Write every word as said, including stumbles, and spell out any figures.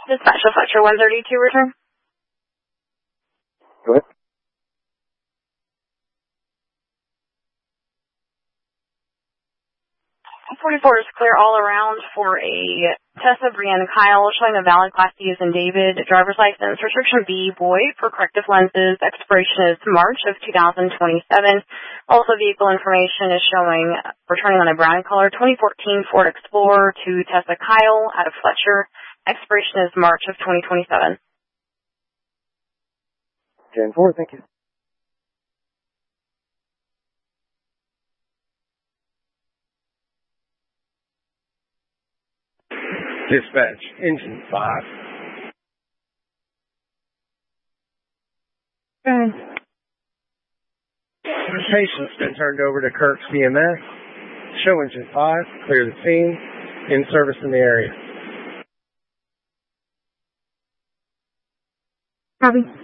Dispatch of Fletcher one thirty-two, return. Go ahead. forty-four is clear all around for a Tessa Brienne Kyle showing a valid Class D as in David driver's license. Restriction B, boy, for corrective lenses. Expiration is March of two thousand twenty-seven. Also, vehicle information is showing returning on a brown color twenty fourteen Ford Explorer to Tessa Kyle out of Fletcher. Expiration is March of twenty twenty-seven. ten four, thank you. Dispatch, engine five. Okay. The patient's been turned over to Kirk's B M S. Show engine five, clear the scene, in service in the area. Copy.